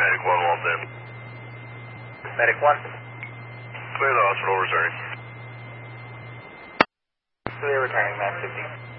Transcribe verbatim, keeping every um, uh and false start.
Medic one, Walton. Medic one. Clear the hospital, returning. Clear, returning, Mass fifty.